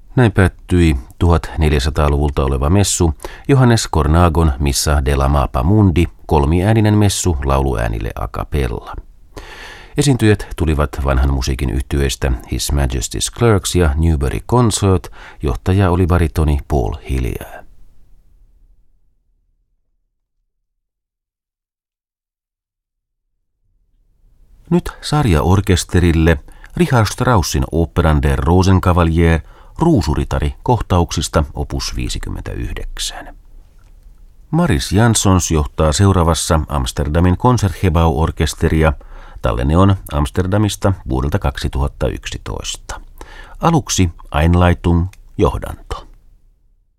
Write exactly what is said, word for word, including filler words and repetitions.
Näin päättyi tuhatneljäsataaluvulta oleva messu Johannes Cornagon Missa della Mappa Mundi, kolmiääninen messu lauluäänille a cappella. Esiintyjät tulivat vanhan musiikin yhtyeistä His Majesty's Clerks ja Newbury Consort, johtaja oli baritoni Paul Hillier. Nyt sarjaorkesterille Richard Straussin oopperan Der Rosenkavalier Ruusuritari kohtauksista opus viisikymmentäyhdeksän. Maris Jansons johtaa seuraavassa Amsterdamin Concertgebouw-orkesteria. Tallenne on Amsterdamista vuodelta kaksituhattayksitoista. Aluksi Einleitung, johdanto.